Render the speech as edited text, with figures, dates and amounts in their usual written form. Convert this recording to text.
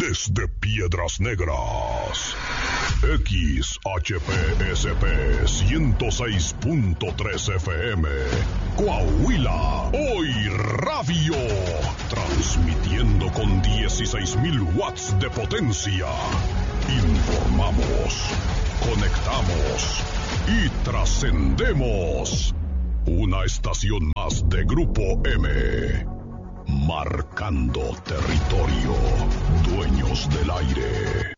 desde Piedras Negras. XHPSP 106.3 FM. Coahuila, hoy radio. Transmitiendo con 16,000 watts de potencia. Informamos, conectamos y trascendemos. Una estación más de Grupo M. Marcando territorio. Dueños del aire.